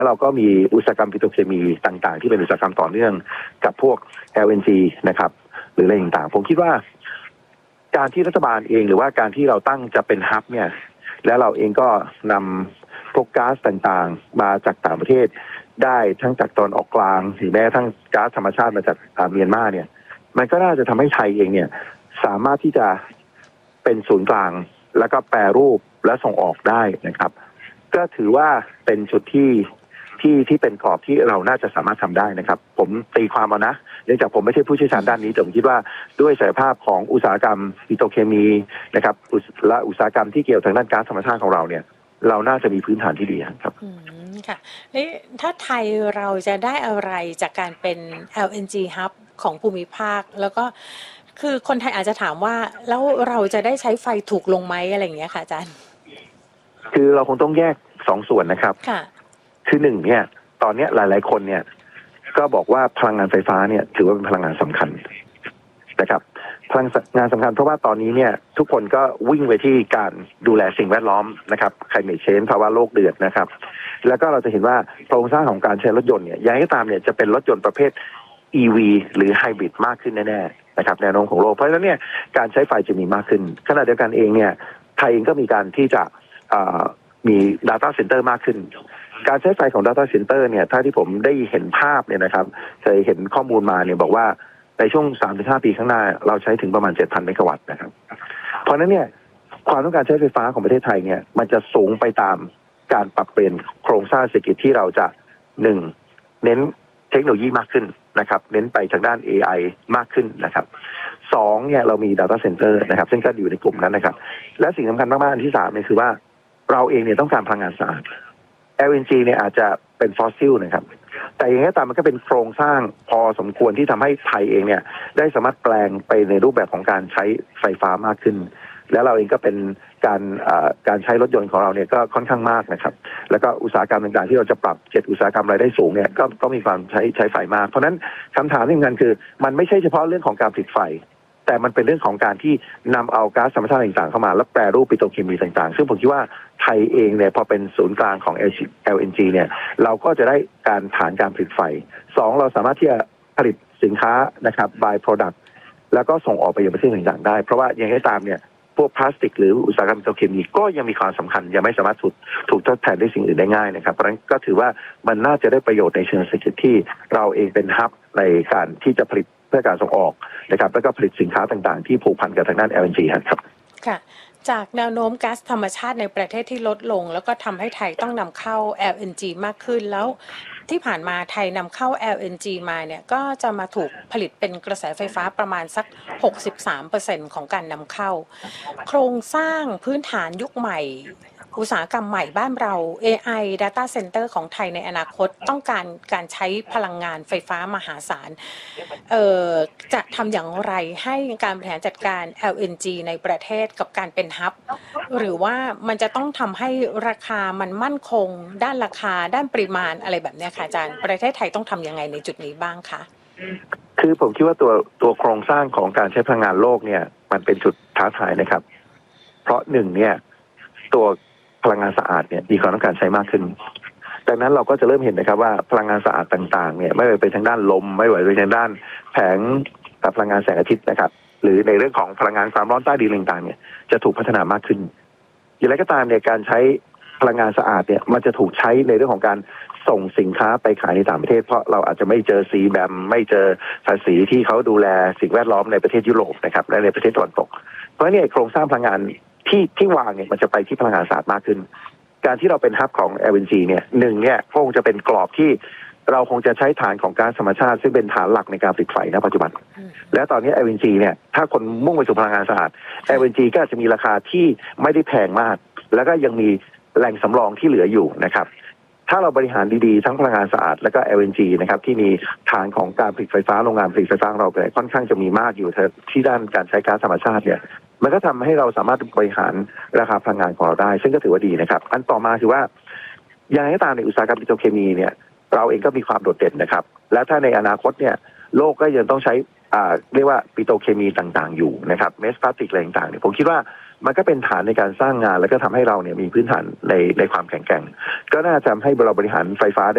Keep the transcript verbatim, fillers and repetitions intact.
เราก็มีอุตสาหกรรมปิโตรเคมีต่างๆที่เป็นอุตสาหกรรมต่อเนื่องกับพวก แอล เอ็น จี นะครับหรืออะไรต่างๆผมคิดว่าการที่รัฐบาลเองหรือว่าการที่เราตั้งจะเป็นฮับเนี่ยแล้วเราเองก็นำพวกก๊าซต่างๆมาจากต่างประเทศได้ทั้งจากตอนออกกลางหรือแม้ทั้งก๊าซธรรมชาติมาจากเมียนมาเนี่ยมันก็น่าจะทำให้ไทยเองเนี่ยสามารถที่จะเป็นศูนย์กลางแล้วก็แปรรูปและส่งออกได้นะครับก็ถือว่าเป็นจุดที่ที่ที่เป็นกรอบที่เราน่าจะสามารถทำได้นะครับผมตีความเอานะเนื่องจากผมไม่ใช่ผู้เชี่ยวชาญด้านนี้แต่ผมคิดว่าด้วยศักยภาพของอุตสาหกรรมปิโตรเคมีนะครับและอุตสาหกรรมที่เกี่ยวทางด้านก๊าซธรรมชาติของเราเนี่ยเราน่าจะมีพื้นฐานที่ดีครับอืมค่ะนี่ถ้าไทยเราจะได้อะไรจากการเป็น แอล เอ็น จี Hub ของภูมิภาคแล้วก็คือคนไทยอาจจะถามว่าแล้วเราจะได้ใช้ไฟถูกลงไหมอะไรอย่างเงี้ยค่ะอาจารย์คือเราคงต้องแยกสองส่วนนะครับค่ะคือหนึ่งเนี่ยตอนนี้หลายๆคนเนี่ยก็บอกว่าพลังงานไฟฟ้าเนี่ยถือว่าเป็นพลังงานสำคัญนะครับพลังงานสำคัญเพราะว่าตอนนี้เนี่ยทุกคนก็วิ่งไปที่การดูแลสิ่งแวดล้อมนะครับ climate change ภาวะโลกเดือดนะครับแล้วก็เราจะเห็นว่าโครงสร้างของการใช้รถยนต์เนี่ยยังไงก็ตามเนี่ยจะเป็นรถยนต์ประเภท อี วี หรือไฮบริดมากขึ้นแน่ๆนะครับแนวโน้มของโลกเพราะฉะนั้นเนี่ยการใช้ไฟจะมีมากขึ้นขณะเดียวกันเองเนี่ยไทยเองก็มีการที่จะมี data center มากขึ้นการใช้ไฟของ data center เนี่ยถ้าที่ผมได้เห็นภาพเนี่ยนะครับเคยเห็นข้อมูลมาเนี่ยบอกว่าในช่วง สามถึงห้า ปีข้างหน้าเราใช้ถึงประมาณ เจ็ดพัน เมกะวัตต์นะครับเพราะนั้นเนี่ยความต้องการใช้ไฟฟ้าของประเทศไทยเนี่ยมันจะสูงไปตามการปรับเปลี่ยนโครงสร้างเศรษฐกิจที่เราจะหนึ่งเน้นเทคโนโลยีมากขึ้นนะครับเน้นไปทางด้าน เอ ไอ มากขึ้นนะครับสองเนี่ยเรามี data center นะครับซึ่งก็อยู่ในกลุ่มนั้นนะครับและสิ่งสำคัญมากๆอันที่สามเนี่ยคือว่าเราเองเนี่ยต้องการพลังงานสะอาด แอล เอ็น จี เนี่ยอาจจะเป็นฟอสซิลนะครับแต่อย่างนี้ตามมันก็เป็นโครงสร้างพอสมควรที่ทำให้ไทยเองเนี่ยได้สามารถแปลงไปในรูปแบบของการใช้ไฟฟ้ามากขึ้นแล้วเราเองก็เป็นการการใช้รถยนต์ของเราเนี่ยก็ค่อนข้างมากนะครับแล้วก็อุตสาหกรรมต่างๆที่เราจะปรับเจ็ดอุตสาหกรรมรายได้สูงเนี่ยก็ก็มีความใช้ใช้ไฟมากเพราะนั้นคำถามที่สำคัญคือมันไม่ใช่เฉพาะเรื่องของการผลิตไฟแต่มันเป็นเรื่องของการที่นำเอาก๊าซธรรมชาติต่างๆเข้ามาแล้วแปรรูปปิโตรเคมีต่างๆซึ่งผมคิดว่าไทยเองเนี่ยพอเป็นศูนย์กลางของ แอล เอ็น จี เนี่ยเราก็จะได้การฐานการผลิตไฟสองเราสามารถที่จะผลิตสินค้านะครับ by product แล้วก็ส่งออกไปยังประเทศต่างๆได้เพราะว่าอย่างไรก็ตามเนี่ยพวกพลาสติกหรืออุตสาหกรรมปิโตรเคมีก็ยังมีความสำคัญยังไม่สามารถถูกถูกทดแทนด้วยสิ่งอื่นได้ง่ายนะครับเพราะฉะนั้นก็ถือว่ามันน่าจะได้ประโยชน์ในเชิงเศรษฐกิจที่เราเองเป็นฮับในการที่จะผลิตเพื่อการส่งออกนะครับแล้วก็ผลิตสินค้าต่างๆที่ผูกพันกับทางด้าน แอล เอ็น จี ครับค่ะจากแนวโน้มก๊าซธรรมชาติในประเทศที่ลดลงแล้วก็ทำให้ไทยต้องนำเข้า แอล เอ็น จี มากขึ้นแล้วที่ผ่านมาไทยนำเข้า แอล เอ็น จี มาเนี่ยก็จะมาถูกผลิตเป็นกระแสไฟฟ้าประมาณสัก หกสิบสามเปอร์เซ็นต์ ของการนำเข้าโครงสร้างพื้นฐานยุคใหม่อุตสาหกรรมใหม่บ้านเรา เอ ไอ Data Center ของไทยในอนาคตต้องการการใช้พลังงานไฟฟ้ามหาศาลเอ่อจะทำอย่างไรให้การบริหารจัดการ แอล เอ็น จี ในประเทศกับการเป็นฮับหรือว่ามันจะต้องทำให้ราคามันมั่นคงด้านราคาด้านปริมาณอะไรแบบนี้ค่ะอาจารย์ประเทศไทยต้องทำยังไงในจุดนี้บ้างคะคือผมคิดว่าตัวตัวโครงสร้างของการใช้พลังงานโลกเนี่ยมันเป็นจุดท้าทายนะครับเพราะหนึ่งเนี่ยตัวพลังงานสะอาดเนี่ยมีความต้องการใช้มากขึ้นดังนั้นเราก็จะเริ่มเห็นนะครับว่าพลังงานสะอาดต่างๆเนี่ยไม่ว่าเป็นทางด้านลมไม่ว่าเป็นทางด้านแผงพลังงานแสงอาทิตย์นะครับหรือในเรื่องของพลังงานความร้อนใต้ดินต่างๆเนี่ยจะถูกพัฒนามากขึ้นอย่างไรก็ตามเนี่ยการใช้พลังงานสะอาดเนี่ยมันจะถูกใช้ในเรื่องของการส่งสินค้าไปขายในต่างประเทศเพราะเราอาจจะไม่เจอซีแบมไม่เจอภาษีที่เขาดูแลสิ่งแวดล้อมในประเทศยุโรปนะครับและในประเทศตะวันตกเพราะนี่โครงสร้างพลังงานที่ที่วางเนี่ยมันจะไปที่พลังงานสะอาดมากขึ้นการที่เราเป็นฮับของ แอล เอ็น จี เนี่ยหนึ่งเนี่ยคงจะเป็นกรอบที่เราคงจะใช้ฐานของก๊าซธรรมชาติซึ่งเป็นฐานหลักในการผลิตไฟณปัจจุบันและตอนนี้ แอล เอ็น จี เนี่ยถ้าคนมุ่งไปสู่พลังงานสะอาด แอล เอ็น จี ก็อาจจะมีราคาที่ไม่ได้แพงมากแล้วก็ยังมีแหล่งสำรองที่เหลืออยู่นะครับถ้าเราบริหารดีๆทั้งพลังงานสะอาดและก็ แอล เอ็น จี นะครับที่มีฐานของการผลิตไฟฟ้าโรงงานผลิตไฟฟ้าเราเนี่ยค่อนข้างจะมีมากอยู่ที่ด้านการใช้ก๊าซธรรมชาติเนี่ยมันก็ทำให้เราสามารถบริหารราคาพลังงานของเราได้ซึ่งก็ถือว่าดีนะครับอันต่อมาคือว่าอย่างไรก็ตามในอุตสาหกรรมปิโตรเคมีเนี่ยเราเองก็มีความโดดเด่นนะครับและถ้าในอนาคตเนี่ยโลกก็ยังต้องใช้อ่าเรียกว่าปิโตรเคมีต่างๆอยู่นะครับเมสพลาสติกอะไรต่างๆเนี่ยผมคิดว่ามันก็เป็นฐานในการสร้างงานแล้วก็ทำให้เราเนี่ยมีพื้นฐานในในความแข็งแกร่งก็น่าจะทำให้เราบริหารไฟฟ้า